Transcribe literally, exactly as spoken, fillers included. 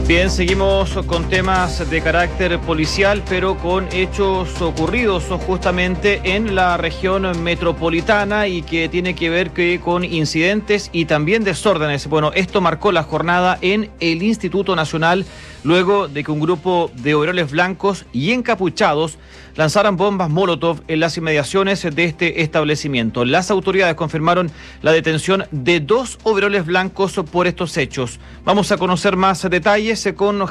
Bien, seguimos con temas de carácter policial, pero con hechos ocurridos justamente en la región metropolitana y que tiene que ver que con incidentes y también desórdenes. Bueno, esto marcó la jornada en el Instituto Nacional luego de que un grupo de overoles blancos y encapuchados lanzaran bombas Molotov en las inmediaciones de este establecimiento. Las autoridades confirmaron la detención de dos overoles blancos por estos hechos. Vamos a conocer más detalles con